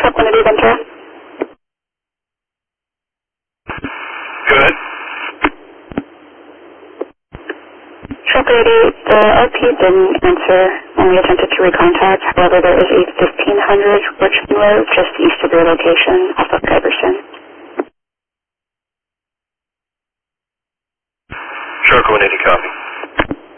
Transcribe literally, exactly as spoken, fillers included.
Equinity Ventura. Good. Tranquility, the R P didn't answer when we attempted to recontact. However, there is a fifteen hundred Richmond Road just east of your location off of Iverson.